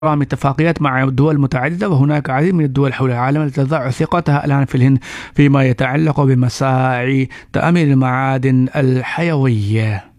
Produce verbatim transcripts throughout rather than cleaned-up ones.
احترام اتفاقيات مع دول متعددة، وهناك عديد من الدول حول العالم التي تضع ثقتها الآن في الهند فيما يتعلق بمساعي تأمين المعادن الحيوية.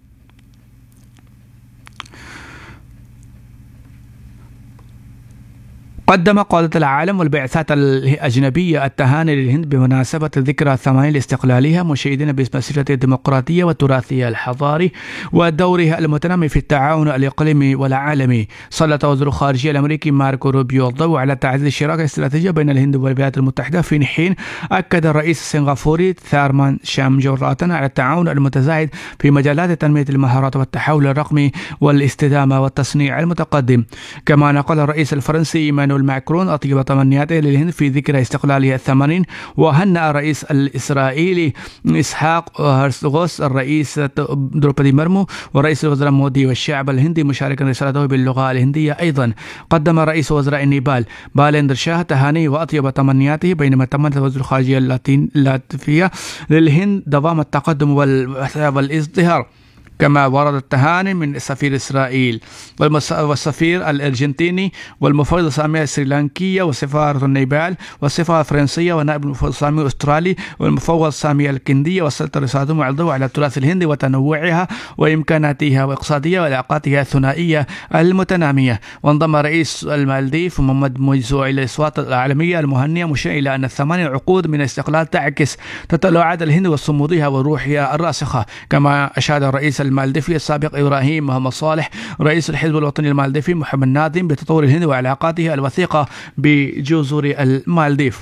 قدم قادة العالم والبعثات الأجنبية التهاني للهند بمناسبة ذكرى الثمانين لاستقلالها، مشيدين بمسيرتها الديمقراطية والتراثية الحضاري ودورها المتنامي في التعاون الإقليمي والعالمي. سلط وزير الخارجية الأمريكي ماركو روبيو الضوء على تعزيز الشراكة الاستراتيجية بين الهند والولايات المتحدة، في حين أكد الرئيس السنغافوري ثارمان شامجوراتن على التعاون المتزايد في مجالات تنمية المهارات والتحول الرقمي والاستدامة والتصنيع المتقدم. كما نقل الرئيس الفرنسي إيمانويل ماكرون أطيب تمنياته للهند في ذكرى استقلالها الثمانين، وهنأ الرئيس الإسرائيلي إسحاق هرزوغ الرئيس دروبادي مرمو ورئيس الوزراء مودي والشعب الهندي مشاركا رسالته باللغة الهندية. أيضا قدم رئيس وزراء النيبال باليندر شاه تهاني وأطيب تمنياته، بينما تمنى وزير الخارجية اللاتفية للهند دوام التقدم والازدهار. كما ورد التهاني من سفير إسرائيل والسفير الأرجنتيني والمفوض السامية السريلانكية وسفارة النيبال والسفارة الفرنسية ونائب المفوض السامي الأسترالي والمفوض السامية الكندية، وسلط رسالتهم على الضوء على التراث الهندي وتنوعها وإمكاناتها واقتصادية وعلاقاتها الثنائية المتنامية. وانضم رئيس المالديف محمد مويزو إلى الأصوات العالمية المهنئة، مشيرا إلى أن الثمانية عقود من الاستقلال تعكس تطلعات الهند وصمودها وروحها الراسخة. كما أشاد الرئيس المالديفي السابق إبراهيم محمد صالح رئيس الحزب الوطني المالديفي محمد نادم بتطور الهند وعلاقاتها الوثيقة بجزر المالديف.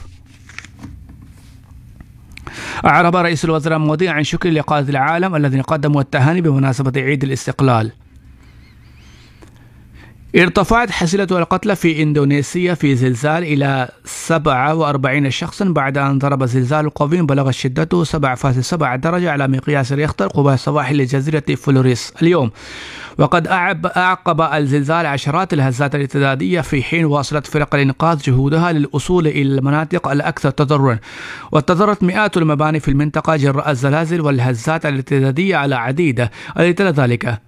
أعرب رئيس الوزراء مودي عن شكر لقادة العالم الذين قدموا التهاني بمناسبة عيد الاستقلال. ارتفعت حصيلة القتلى في إندونيسيا في زلزال إلى سبعة وأربعين شخصا بعد أن ضرب زلزال قوي بلغت شدته سبعة فاصلة سبعة درجة على مقياس ريختر قبال سواحل جزيرة فلوريس اليوم. وقد أعقب الزلزال عشرات الهزات الارتدادية، في حين واصلت فرق الإنقاذ جهودها للوصول إلى المناطق الأكثر تضررا. وتضررت مئات المباني في المنطقة جراء الزلازل والهزات الارتدادية على عديدة التي تلت ذلك.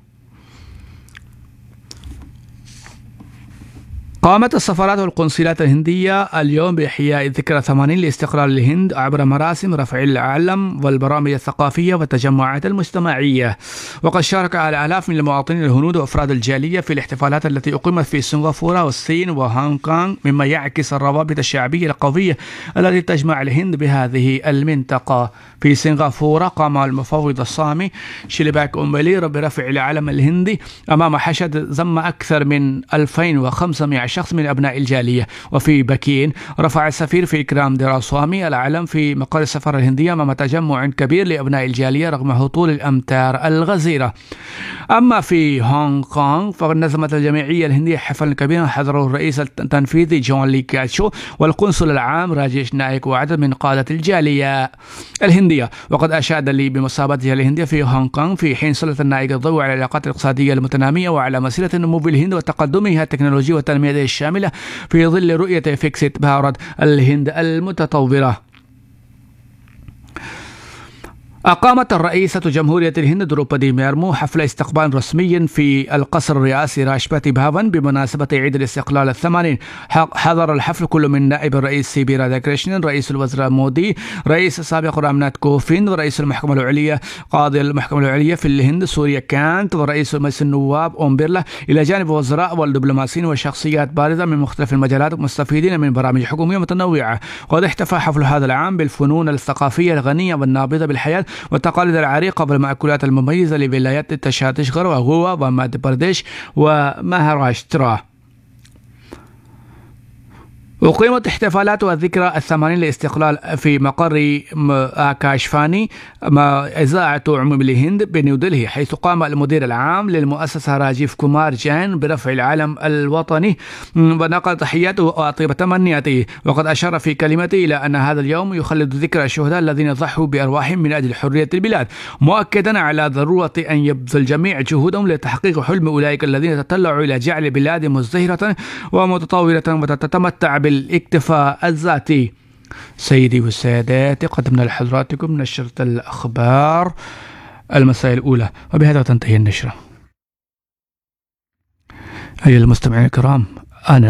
قامت السفارات والقنصلات الهندية اليوم بإحياء ذكرى ثمانين لاستقلال الهند عبر مراسم رفع العلم والبرامج الثقافية والتجمعات المجتمعية. وقد شارك الآلاف من المواطنين الهنود وأفراد الجالية في الاحتفالات التي أقيمت في سنغافورة والصين وهونغ كونغ، مما يعكس الروابط الشعبية القوية التي تجمع الهند بهذه المنطقة. في سنغافورة قام المفوض السامي شيلباك أمبلي برفع العلم الهندي أمام حشد ضم أكثر من ألفين وخمسمائة شخص من أبناء الجالية. وفي بكين رفع السفير في إكرام ديراسوامي العلم في مقر السفارة الهندية أمام تجمع كبير لأبناء الجالية رغم هطول الأمطار الغزيرة. أما في هونغ كونغ فقد نظمت الجمعية الهندية حفلا كبيرا حضره الرئيس التنفيذي جون لي كاتشو والقنصل العام راجيش نايك وعدد من قادة الجالية الهندية. وقد أشاد لي بمصابتها الهندية في هونغ كونغ، في حين سلط النائك الضوء على العلاقات الاقتصادية المتنامية وعلى مسيرة النمو بالهند وتقدمها التكنولوجي والتنمية الشاملة في ظل رؤية فيكسيت بارت الهند المتطورة. أقامت الرئيسة جمهورية الهند دروبادي ميرمو حفل استقبال رسمي في القصر الرئاسي راشباتي بهافن بمناسبة عيد الاستقلال الثمانين. حضر الحفل كل من نائب الرئيس سي بي راداكريشنن، رئيس الوزراء مودي، رئيس السابق رامنات كوفيند، ورئيس المحكمة العليا قاضي المحكمة العليا في الهند سوريا كانت، ورئيس مجلس النواب أوم بيرلا، إلى جانب وزراء والدبلوماسيين وشخصيات بارزة من مختلف المجالات مستفيدين من برامج حكومية متنوعة. وقد احتفى حفل هذا العام بالفنون الثقافية الغنية والنابضة بالحياة والتقاليد العريقة بالمأكولات المميزة لولايات تشاتشغر وغوا ومادي برديش ومهاراشترا. أقيمت احتفالات الذكرى الثمانين لاستقلال في مقر آكاشفاني إذاعة عموم الهند بنيودلهي، حيث قام المدير العام للمؤسسة راجيف كومار جين برفع العلم الوطني ونقل تحياته وأطيب تمنياته. وقد أشار في كلمته إلى أن هذا اليوم يخلد ذكرى الشهداء الذين ضحوا بأرواحهم من أجل حرية البلاد، مؤكدا على ضرورة أن يبذل الجميع جهودهم لتحقيق حلم أولئك الذين تطلعوا إلى جعل البلاد مزدهرة ومتطورة وتتمتع بالاكتفاء الذاتي. سيدي والسادات، قدمنا لحضراتكم نشرة الأخبار المساء الأولى، وبهذا تنتهي النشرة. أيها المستمعين الكرام، أنا